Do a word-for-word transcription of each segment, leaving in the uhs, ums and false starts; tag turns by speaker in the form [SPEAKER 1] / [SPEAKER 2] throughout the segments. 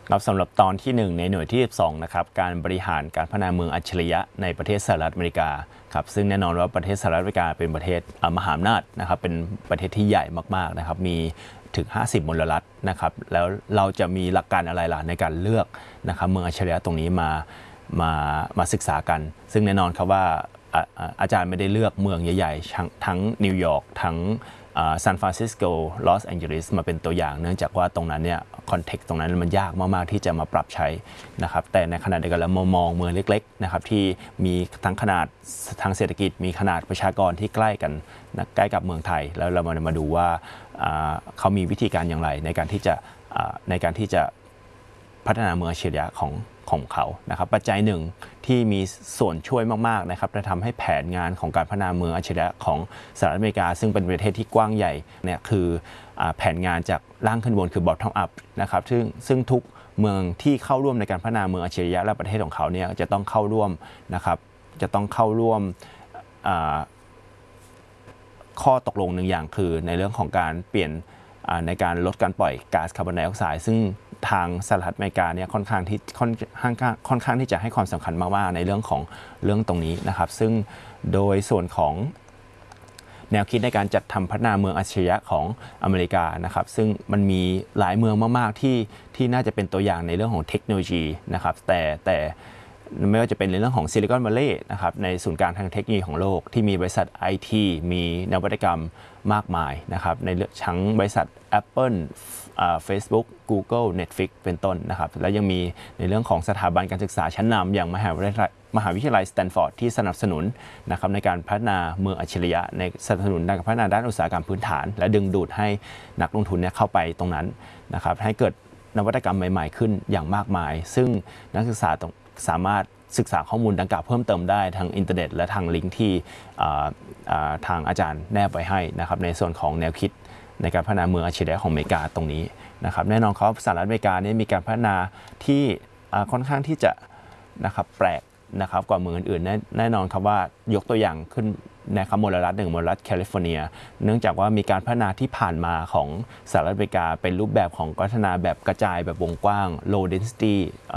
[SPEAKER 1] ครับสำหรับตอนที่หนึ่งในหน่วยที่สิบสองนะครับการบริหารการพัฒนาเมืองอัจฉริยะในประเทศสหรัฐอเมริกาครับซึ่งแน่นอนว่าประเทศสหรัฐอเมริกาเป็นประเทศมหาอำนาจนะครับเป็นประเทศที่ใหญ่มากๆนะครับมีถึงห้าสิบมลรัฐนะครับแล้วเราจะมีหลักการอะไรล่ะในการเลือกนะครับเมืองอัจฉริยะตรงนี้มามามาศึกษากันซึ่งแน่นอนครับว่าอาจารย์ไม่ได้เลือกเมืองใหญ่ๆทั้งนิวยอร์กทั้งซานฟรานซิสโกลอสแองเจลิสมาเป็นตัวอย่างเนื่องจากว่าตรงนั้นเนี่ยคอนเทกต์ตรงนั้นมันยากมากๆที่จะมาปรับใช้นะครับแต่ในขณะเดียวกันเรามองเมืองเล็กๆนะครับที่มีทั้งขนาดทางเศรษฐกิจมีขนาดประชากรที่ใกล้กันนะใกล้กับเมืองไทยแล้วเรามามาดูว่าเขามีวิธีการอย่างไรในการที่จะในการที่จะพัฒนาเมืองอัจฉริยะของของเขานะครับปัจจัยหนึ่งที่มีส่วนช่วยมากๆนะครับจะทำให้แผนงานของการพัฒนาเมืองอัจฉริยะของสหรัฐอเมริกาซึ่งเป็นประเทศที่กว้างใหญ่เนี่ยคือแผนงานจากล่างขึ้นบนคือ bottom up นะครับซึ่งซึ่งทุกเมืองที่เข้าร่วมในการพัฒนาเมืองอัจฉริยะและประเทศของเขาเนี่ยจะต้องเข้าร่วมนะครับจะต้องเข้าร่วมข้อตกลงหนึ่งอย่างคือในเรื่องของการเปลี่ยนในการลดการปล่อยก๊าซคาร์บอนไดออกไซด์ซึ่งทางสหรัฐอเมริกาเนี่ยค่อนข้างที่ค่อนข้างค่อนข้างที่จะให้ความสำคัญมากๆในเรื่องของเรื่องตรงนี้นะครับซึ่งโดยส่วนของแนวคิดในการจัดทำพัฒนาเมืองอัจฉริยะของอเมริกานะครับซึ่งมันมีหลายเมืองมากๆที่ที่น่าจะเป็นตัวอย่างในเรื่องของเทคโนโลยีนะครับแต่แต่ไม่ว่าจะเป็นในเรื่องของซิลิคอนวัลเลย์นะครับในศูนย์กลางทางเทคโนโลยีของโลกที่มีบริษัท ไอ ที มีนวัตกรรมมากมายนะครับในทั้งบริษัท Apple Facebook Google Netflix เป็นต้นนะครับและยังมีในเรื่องของสถาบันการศึกษาชั้นนำอย่างมหาวิทยาลัยมหาวิทยาลัยสแตนฟอร์ดที่สนับสนุนนะครับในการพัฒนาเมืองอัจฉริยะในสนับสนุนการพัฒนาด้านอุตสาหกรรมพื้นฐานและดึงดูดให้นักลงทุนเนี่ยเข้าไปตรงนั้นนะครับให้เกิดนวัตกรรมใหม่ๆขึ้นอย่างมากมายซึ่งนักศึกษาสามารถศึกษาข้อมูลดังกล่าวเพิ่มเติมได้ทางอินเทอร์เน็ตและทางลิงก์ที่ทางอาจารย์แนบไว้ให้นะครับในส่วนของแนวคิดในการพัฒนาเมืองอัจฉริยะของอเมริกาตรงนี้นะครับแน่นอนครับสหรัฐอเมริกาเนี่ยมีการพัฒนาที่ค่อนข้างที่จะนะครับแปลกนะครับกว่าเมืองอื่นๆแน่นอนครับว่ายกตัวอย่างขึ้นนะครับมลรัฐหนึ่งมลรัฐแคลิฟอร์เนียเนื่องจากว่ามีการพัฒนาที่ผ่านมาของสหรัฐอเมริกาเป็นรูปแบบของพัฒนาแบบกระจายแบบวงกว้าง low density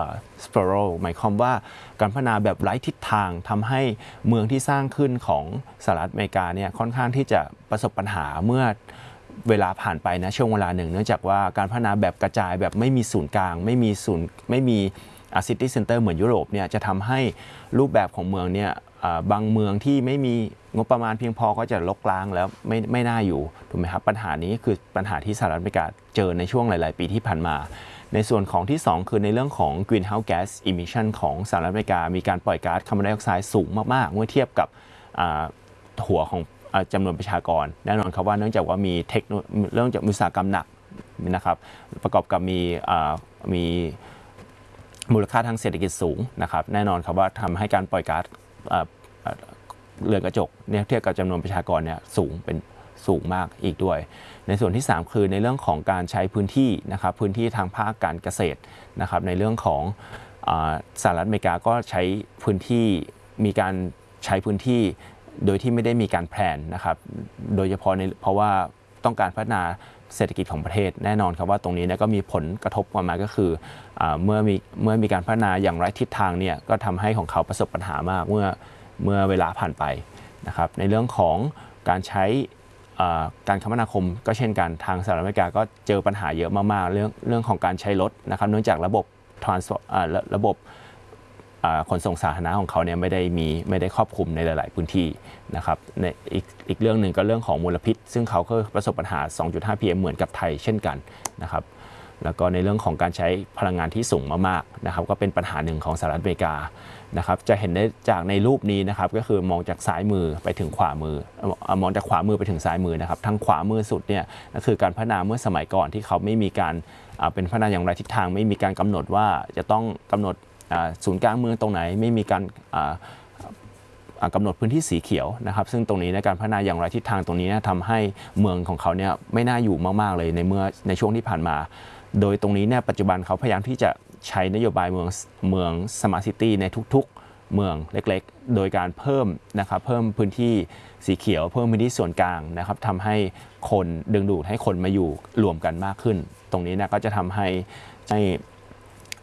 [SPEAKER 1] spiral หมายความว่าการพัฒนาแบบไร้ทิศทางทำให้เมืองที่สร้างขึ้นของสหรัฐอเมริกาเนี่ยค่อนข้างที่จะประสบปัญหาเมื่อเวลาผ่านไปนะช่วงเวลาหนึ่งเนื่องจากว่าการพัฒนาแบบกระจายแบบไม่มีศูนย์กลางไม่มีศูนย์ไม่มีซิตี้เซ็นเตอร์เหมือนยุโรปเนี่ยจะทำให้รูปแบบของเมืองเนี่ยบางเมืองที่ไม่มีงบประมาณเพียงพอก็จะรกร้างแล้วไม่ไม่น่าอยู่ถูกไหมครับปัญหานี้คือปัญหาที่สหรัฐอเมริกาเจอในช่วงหลายๆปีที่ผ่านมาในส่วนของที่สองคือในเรื่องของ greenhouse gas emission ของสหรัฐอเมริกามีการปล่อยก๊าซคาร์บอนไดออกไซด์สูงมากๆเมื่อเทียบกับหัวของจำนวนประชากรแน่นอนครับว่าเนื่องจากว่ามีเทคโนเรื่องจากอุตสาหกรรมหนักนะครับประกอบกับมีมีมูลค่าทางเศรษฐกิจสูงนะครับแน่นอนครับว่าทำให้การปล่อยก๊าซเรือนกระจกเนี่ยเทียบกับจำนวนประชากรเนี่ยสูงเป็นสูงมากอีกด้วยในส่วนที่สามคือในเรื่องของการใช้พื้นที่นะครับพื้นที่ทางภาคการเกษตรนะครับในเรื่องของสหรัฐอเมริกาก็ใช้พื้นที่มีการใช้พื้นที่โดยที่ไม่ได้มีการแพลนนะครับโดยเฉพาะในเพราะว่าต้องการพัฒนาเศรษฐกิจของประเทศแน่นอนครับว่าตรงนี้ก็มีผลกระทบออกมาก็คือเมื่อมีเมื่อมีการพัฒนาอย่างไร้ทิศทางเนี่ยก็ทำให้ของเขาประสบปัญหามากเมื่อเมื่อเวลาผ่านไปนะครับในเรื่องของการใช้การคมนาคมก็เช่นกันทางสหรัฐอเมริกาก็เจอปัญหาเยอะมากๆเรื่องเรื่องของการใช้รถนะครับเนื่องจากระบบทรานสระบบขนส่งสาธารณะของเขาเนี่ยไม่ได้มีไม่ได้ครอบคลุมในหลายๆพื้นที่นะครับในอีกอีกเรื่องหนึ่งก็เรื่องของมลพิษซึ่งเขาก็ประสบปัญหา สองจุดห้า พี เอ็ม เหมือนกับไทยเช่นกันนะครับแล้วก็ในเรื่องของการใช้พลังงานที่สูงมากๆนะครับก็เป็นปัญหาหนึ่งของสหรัฐอเมริกานะครับจะเห็นได้จากในรูปนี้นะครับก็คือมองจากซ้ายมือไปถึงขวามือมองจากขวามือไปถึงซ้ายมือนะครับทางขวามือสุดเนี่ยก็คือการพัฒนาเมื่อสมัยก่อนที่เขาไม่มีการเป็นพัฒนาอย่างไรทิศทางไม่มีการกำหนดว่าจะต้องกำหนดศูนย์กลางเมืองตรงไหนไม่มีการกำหนดพื้นที่สีเขียวนะครับซึ่งตรงนี้ในการพัฒนาอย่างไรทิศทางตรงนี้ทำให้เมืองของเขาเนี่ยไม่น่าอยู่มากๆเลยในเมื่อในช่วงที่ผ่านมาโดยตรงนี้เนี่ยปัจจุบันเขาพยายามที่จะใช้นโยบายเมืองเมือง Smart City ในทุกๆเมืองเล็กๆโดยการเพิ่มนะครับเพิ่มพื้นที่สีเขียวเพิ่มพื้นที่ส่วนกลางนะครับทำให้คนดึงดูดให้คนมาอยู่รวมกันมากขึ้นตรงนี้นะก็จะทำให้ให้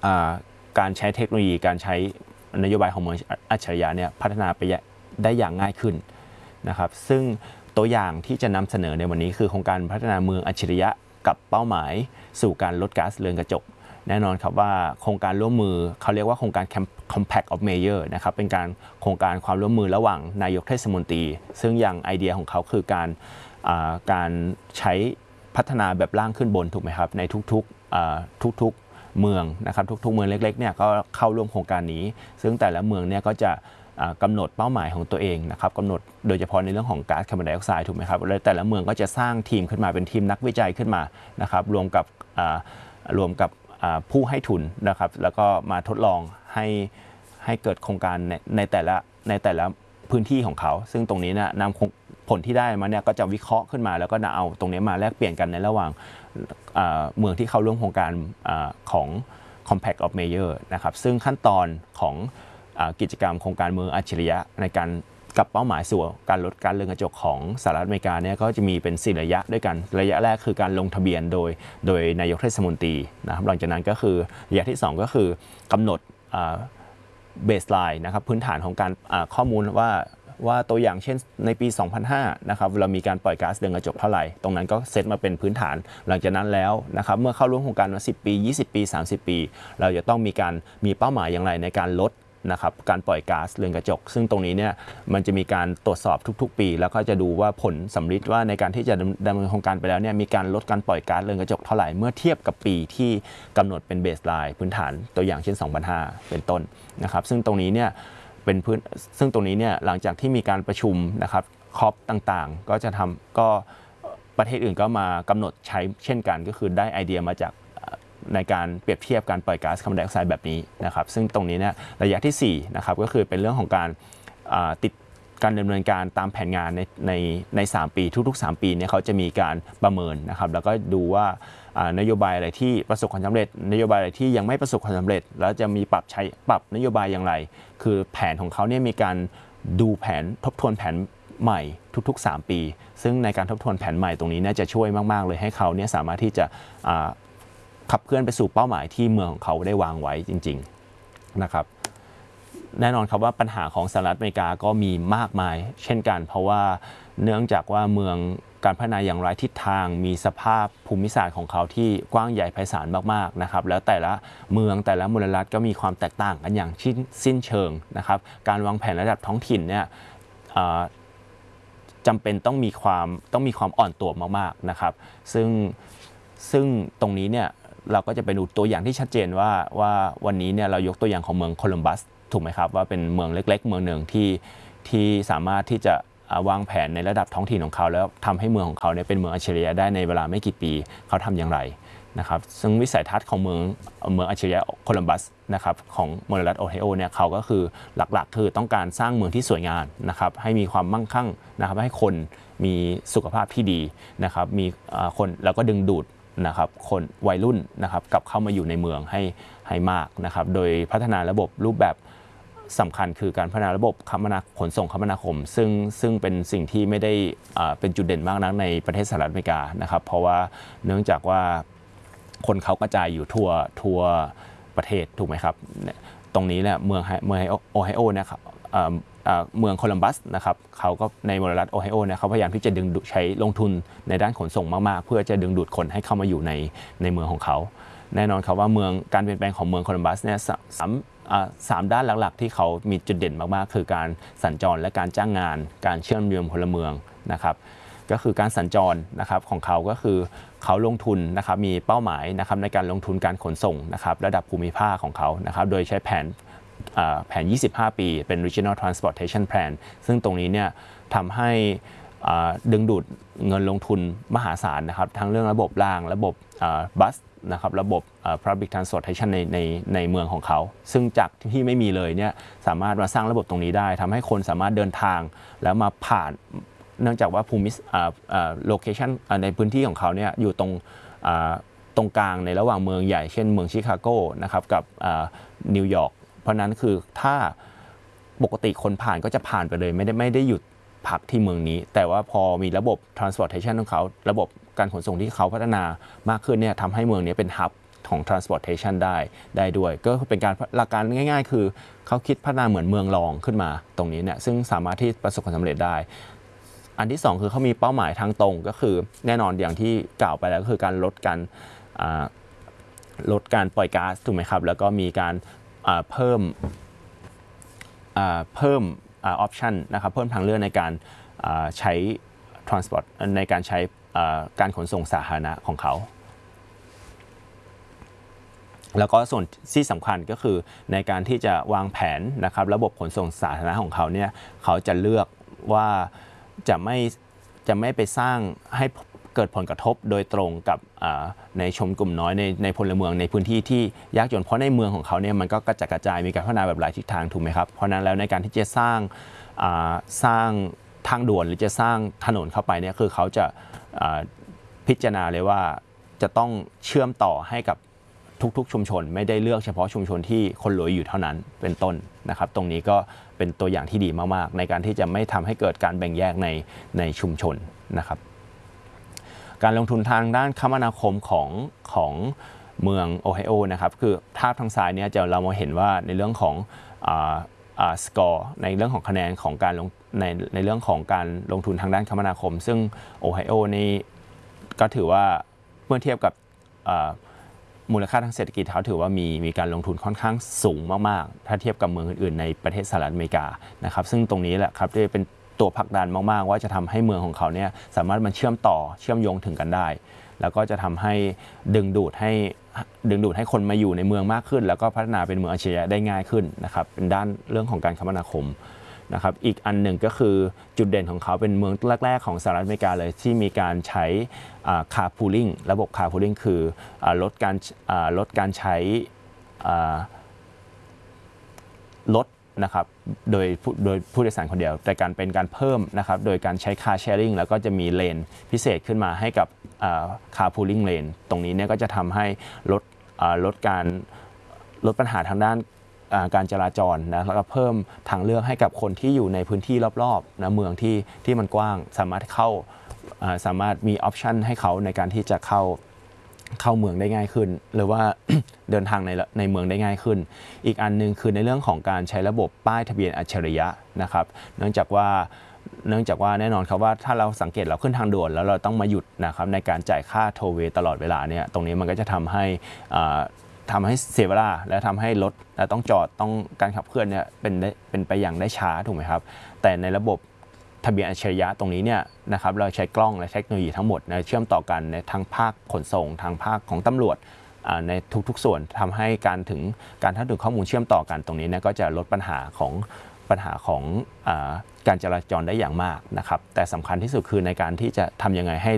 [SPEAKER 1] การใช้เทคโนโลยีการใช้นโยบายของเมืองอัจฉริยะเนี่ยพัฒนาไปได้อย่างง่ายขึ้นนะครับซึ่งตัวอย่างที่จะนำเสนอในวันนี้คือโครงการพัฒนาเมืองอัจฉริยะกับเป้าหมายสู่การลดก๊าซเรือนกระจกแน่นอนครับว่าโครงการร่วมมือเขาเรียกว่าโครงการ Compact of Mayor นะครับเป็นการโครงการความร่วมมือระหว่างนายกเทศมนตรีซึ่งอย่างไอเดียของเขาคือการการใช้พัฒนาแบบล่างขึ้นบนถูกไหมครับในทุกๆทุกๆเมืองนะครับทุกๆเมืองเล็กๆเนี่ยก็เข้าร่วมโครงการนี้ซึ่งแต่ละเมืองเนี่ยก็จะกำหนดเป้าหมายของตัวเองนะครับกำหนดโดยเฉพาะในเรื่องของก๊าซคาร์บอนไดออกไซด์ถูกไหมครับแล้วแต่ละเมืองก็จะสร้างทีมขึ้นมาเป็นทีมนักวิจัยขึ้นมานะครับรวมกับรวมกับผู้ให้ทุนนะครับแล้วก็มาทดลองให้ให้เกิดโครงการในในแต่ละในแต่ละพื้นที่ของเขาซึ่งตรงนี้เนี่ยนำผลที่ได้มาเนี่ยก็จะวิเคราะห์ขึ้นมาแล้วก็นำเอาตรงนี้มาแลกเปลี่ยนกันในระหว่างเมืองที่เข้าร่วมโครงการของ Compact of Mayor นะครับซึ่งขั้นตอนของกิจกรรมโครงการเมืองอัจฉริยะในการกับเป้าหมายสู่การลดการเรือนกระจกของสหรัฐอเมริกาเนี่ยก็จะมีเป็นสี่ระยะด้วยกันระยะแรกคือการลงทะเบียนโดยโดยนายกเทศมนตรีนะครับหลังจากนั้นก็คือระยะที่สองก็คือกำหนดเบสไลน์นะครับพื้นฐานของการข้อมูลว่าว่าตัวอย่างเช่นในปีสองพันห้านะครับเรามีการปล่อยก๊าซเรือนกระจกเท่าไหร่ตรงนั้นก็เซตมาเป็นพื้นฐานหลังจากนั้นแล้วนะครับเมื่อเข้าร่วมโครงการมาสิบปียี่สิบปีสามสิบปีเราจะต้องมีการมีเป้าหมายอย่างไรในการลดนะครับการปล่อยก๊าซเรือนกระจกซึ่งตรงนี้เนี่ยมันจะมีการตรวจสอบทุกๆปีแล้วก็จะดูว่าผลสำลิดว่าในการที่จะดำเนินโครงการไปแล้วเนี่ยมีการลดการปล่อยก๊าซเรือนกระจกเท่าไหร่เมื่อเทียบกับปีที่กำหนดเป็นเบสไลน์พื้นฐานตัวอย่างเช่นสองพันห้าเป็นต้นนะครับซึ่งตรงนี้เนี่ยเป็นพื้นซึ่งตรงนี้เนี่ยหลังจากที่มีการประชุมนะครับคอปต่างๆก็จะทำก็ประเทศอื่นก็มากำหนดใช้เช่นกันก็คือได้ไอเดียมาจากในการเปรียบเทียบการปล่อยก๊าซคาร์บอนไดออกไซด์แบบนี้นะครับซึ่งตรงนี้เนี่ยระยะที่สี่นะครับก็คือเป็นเรื่องของการติดการดำเนินการตามแผนงานในในในสามปีทุกๆสามปีเนี่ยเขาจะมีการประเมินนะครับแล้วก็ดูว่านโยบายอะไรที่ประสบความสำเร็จนโยบายอะไรที่ยังไม่ประสบความสำเร็จแล้วจะมีปรับใช้ปรับนโยบายอย่างไรคือแผนของเขาเนี่ยมีการดูแผนทบทวนแผนใหม่ทุกๆสามปีซึ่งในการทบทวนแผนใหม่ตรงนี้เนี่ยจะช่วยมากๆเลยให้เขาเนี่ยสามารถที่จะขับเคลื่อนไปสู่เป้าหมายที่เมืองของเขาได้วางไว้จริงๆนะครับแน่นอนครับว่าปัญหาของสหรัฐอเมริกาก็มีมากมายเช่นกันเพราะว่าเนื่องจากว่าเมืองการพัฒนาอย่างไรทิศทางมีสภาพภูมิศาสตร์ของเขาที่กว้างใหญ่ไพศาลมากๆนะครับแล้วแต่ละเมืองแต่ละมลรัฐก็มีความแตกต่างกันอย่างสิ้นเชิงนะครับการวางแผนระดับท้องถิ่นเนี่ยจำเป็นต้องมีความต้องมีความอ่อนตัวมากๆนะครับซึ่งซึ่งตรงนี้เนี่ยเราก็จะไปดูตัวอย่างที่ชัดเจนว่าว่าวันนี้เนี่ยเรายกตัวอย่างของเมืองโคลัมบัสถูกไหมครับว่าเป็นเมืองเล็กๆเมืองหนึ่งที่ที่สามารถที่จะวางแผนในระดับท้องถิ่นของเขาแล้วทำให้เมืองของเขาเนี่ยเป็นเมืองอัจฉริยะได้ในเวลาไม่กี่ปีเขาทำอย่างไรนะครับซึ่งวิสัยทัศน์ของเมืองเมืองอัจฉริยะโคลัมบัสนะครับของมลรัฐโอไฮโอเนี่ยเขาก็คือหลักๆคือต้องการสร้างเมืองที่สวยงามนะครับให้มีความมั่งคั่งนะครับให้คนมีสุขภาพที่ดีนะครับมีคนแล้วก็ดึงดูดนะครับคนวัยรุ่นนะครับกลับเข้ามาอยู่ในเมืองให้ให้มากนะครับโดยพัฒนาระบบรูปแบบสำคัญคือการพัฒนาระบบคมนาขนส่งคมนาคมซึ่งซึ่งเป็นสิ่งที่ไม่ได้เป็นจุดเด่นมากนักในประเทศสหรัฐอเมริกานะครับเพราะว่าเนื่องจากว่าคนเขากระจายอยู่ทั่วทั่วประเทศถูกไหมครับตรงนี้เนี่ยเมืองเมืองโอไฮโอเนี่ยครับเมืองโคลัมบัสนะครับเขาก็ในมลรัฐโอไฮโอเนี่ยเขาพยายามที่จะดึงใช้ลงทุนในด้านขนส่งมากๆเพื่อจะดึงดูดคนให้เข้ามาอยู่ในในเมืองของเขาแน่นอนครับว่าเมืองการเปลี่ยนแปลงของเมืองโคลัมบัสเนี่ยสามสามด้านหลักๆที่เขามีจุดเด่นมากๆคือการสัญจรและการจ้างงานการเชื่อมโยงพลเมืองนะครับก็คือการสัญจรนะครับของเขาก็คือเขาลงทุนนะครับมีเป้าหมายนะครับในการลงทุนการขนส่งนะครับระดับภูมิภาคของเขานะครับโดยใช้แผนแผนยี่สิบห้าปีเป็น Regional Transportation Plan ซึ่งตรงนี้เนี่ยทำให้ดึงดูดเงินลงทุนมหาศาลนะครับทั้งเรื่องระบบรางระบบบัสนะครับระบบ public transportation ในในในเมืองของเขาซึ่งจากที่ไม่มีเลยเนี่ยสามารถมาสร้างระบบตรงนี้ได้ทำให้คนสามารถเดินทางแล้วมาผ่านเนื่องจากว่าภูมิโลเคชันในพื้นที่ของเขาเนี่ยอยู่ตรงตรงกลางในระหว่างเมืองใหญ่เช่นเมืองชิคาโกนะครับกับนิวยอร์กเพราะนั้นคือถ้าปกติคนผ่านก็จะผ่านไปเลยไม่ได้ไม่ได้หยุดพักที่เมืองนี้แต่ว่าพอมีระบบ transportation ของเขาระบบการขนส่งที่เขาพัฒนามากขึ้นเนี่ยทำให้เมืองนี้เป็นฮับของ transportation ได้ได้ด้วยก็เป็นการหลักการง่ายๆคือเขาคิดพัฒนาเหมือนเมืองรองขึ้นมาตรงนี้เนี่ยซึ่งสามารถที่ประสบความสำเร็จได้อันที่สองคือเขามีเป้าหมายทางตรงก็คือแน่นอนอย่างที่กล่าวไปแล้วก็คือการลดการลดการปล่อยก๊าซถูกไหมครับแล้วก็มีการเพิ่มเพิ่มออปชันนะครับเพิ่มทางเลือกในการใช้ transport ในการใช้การขนส่งสาธารณะของเขาแล้วก็ส่วนที่สำคัญก็คือในการที่จะวางแผนนะครับระบบขนส่งสาธารณะของเขาเนี่ยเขาจะเลือกว่าจะไม่จะไม่ไปสร้างให้เกิดผลกระทบโดยตรงกับในชนกลุ่มน้อยในในพลเมืองในพื้นที่ที่ยากจนเพราะในเมืองของเขาเนี่ยมันก็กระจัดกระจายมีการพัฒนาแบบหลายทิศทางถูกไหมครับเพราะนั้นแล้วในการที่จะสร้างสร้างทางด่วนหรือจะสร้างถนนเข้าไปเนี่ยคือเขาจะพิจารณาเลยว่าจะต้องเชื่อมต่อให้กับทุกๆชุมชนไม่ได้เลือกเฉพาะชุมชนที่คนรวยอยู่เท่านั้นเป็นต้นนะครับตรงนี้ก็เป็นตัวอย่างที่ดีมากๆในการที่จะไม่ทำให้เกิดการแบ่งแยกในในชุมชนนะครับการลงทุนทางด้านคมนาคมของของเมืองโอไฮโอนะครับคือภาพทางซ้ายเนี่ยจะเรามาเห็นว่าในเรื่องของสกอร์ในเรื่องของคะแนนของการลงในในเรื่องของการลงทุนทางด้านคมนาคมซึ่งโอไฮโอนี่ก็ถือว่าเมื่อเทียบกับมูลค่าทางเศรษฐกิจเขาถือว่ามีมีการลงทุนค่อนข้างสูงมากๆถ้าเทียบกับเมืองอื่นๆในประเทศสหรัฐอเมริกานะครับซึ่งตรงนี้แหละครับที่เป็นตัวผลักดันมากๆว่าจะทำให้เมืองของเขาเนี่ยสามารถมันเชื่อมต่อเชื่อมโยงถึงกันได้แล้วก็จะทำให้ดึงดูดให้ดึงดูดให้คนมาอยู่ในเมืองมากขึ้นแล้วก็พัฒนาเป็นเมืองอัจฉริยะได้ง่ายขึ้นนะครับเป็นด้านเรื่องของการคมนาคมนะครับอีกอันหนึ่งก็คือจุดเด่นของเขาเป็นเมืองแรกๆของสหรัฐอเมริกาเลยที่มีการใช้คาร์พูลิ่งระบบคาร์พูลิ่งคือลดการลดการใช้รถนะครับโดยโดยผู้โดยสารคนเดียวแต่การเป็นการเพิ่มนะครับโดยการใช้คาร์แชร์ริ่งแล้วก็จะมีเลนพิเศษขึ้นมาให้กับคาร์พูลิ่งเลนตรงนี้เนี่ยก็จะทำให้ลดลดการลดปัญหาทางด้านการจราจรนะแล้วก็เพิ่มทางเลือกให้กับคนที่อยู่ในพื้นที่รอบๆนะเมืองที่ที่มันกว้างสามารถเข้าสามารถมีออปชันให้เขาในการที่จะเข้าเข้าเมืองได้ง่ายขึ้นหรือว่า เดินทางในในเมืองได้ง่ายขึ้นอีกอันนึงคือในเรื่องของการใช้ระบบป้ายทะเบียนอัจฉริยะนะครับเนื่องจากว่าเนื่องจากว่าแน่นอนครับว่าถ้าเราสังเกตเราขึ้นทางด่วนแล้วเราต้องมาหยุดนะครับในการจ่ายค่าโทเวย์ตลอดเวลาเนี่ยตรงนี้มันก็จะทำให้ทำให้เสียเวลาและทำให้รถต้องจอดต้องการขับเคลื่อนเนี่ยเป็นเป็นไปอย่างได้ช้าถูกไหมครับแต่ในระบบทะเบียนอัจฉริยะตรงนี้เนี่ยนะครับเราใช้กล้องและเทคโนโลยีทั้งหมดนะเชื่อมต่อกันในทางภาคขนส่งทางภาคของตำรวจในทุกๆส่วนทำให้การถึงการเข้าถึงข้อมูลเชื่อมต่อกันตรงนี้เนี่ยก็จะลดปัญหาของปัญหาของการจราจรได้อย่างมากนะครับแต่สำคัญที่สุดคือในการที่จะทำยังไงให้